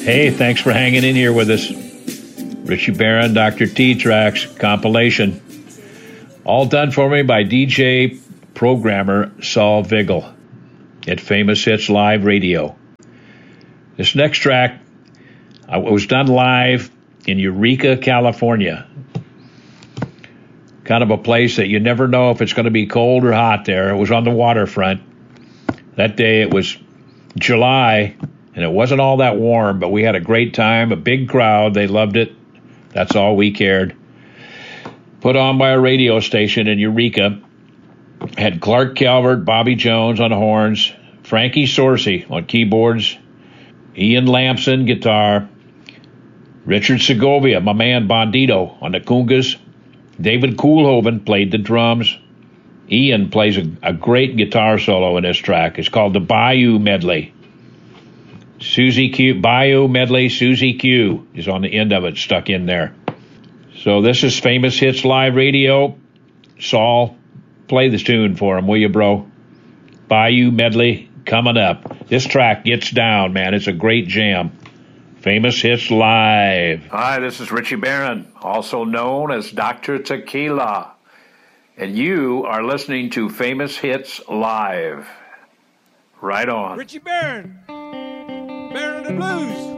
Hey, thanks for hanging in here with us. Richie Barron, Dr. T Tracks compilation. All done for me by DJ programmer Saul Vigil at Famous Hits Live Radio. This next track was done live in Eureka, California. Kind of a place that you never know if it's going to be cold or hot there. It was on the waterfront. That day it was July, and it wasn't all that warm, but we had a great time, a big crowd. They loved it. That's all we cared. Put on by a radio station in Eureka. Had Clark Calvert, Bobby Jones on horns, Frankie Sorcy on keyboards, Ian Lamson guitar, Richard Segovia, my man Bandito on the congas, David Koolhoven played the drums. Ian plays a great guitar solo in this track. It's called the Bayou Medley. Susie Q, Bayou Medley, Susie Q is on the end of it, stuck in there. So this is Famous Hits Live Radio. Saul, play this tune for him, will you, bro? Bayou Medley coming up. This track gets down, man. It's a great jam. Famous Hits Live. Hi, this is Richie Barron, also known as Dr. Tequila. And you are listening to Famous Hits Live. Right on. Richie Barron. Barron the Blues.